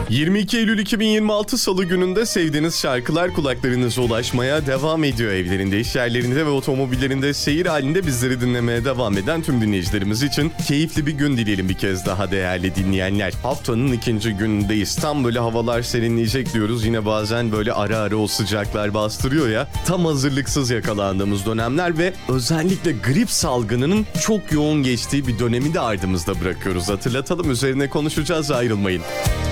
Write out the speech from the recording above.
22 Eylül 2026 Salı gününde sevdiğiniz şarkılar kulaklarınıza ulaşmaya devam ediyor. Evlerinde, iş yerlerinde ve otomobillerinde seyir halinde bizleri dinlemeye devam eden tüm dinleyicilerimiz için keyifli bir gün dileyelim bir kez daha değerli dinleyenler. Haftanın ikinci günündeyiz. Tam böyle havalar serinleyecek diyoruz. Yine bazen böyle ara ara o sıcaklar bastırıyor ya. Tam hazırlıksız yakalandığımız dönemler ve özellikle grip salgınının çok yoğun geçtiği bir dönemi de ardımızda bırakıyoruz. Hatırlatalım, üzerine konuşacağız, ayrılmayın.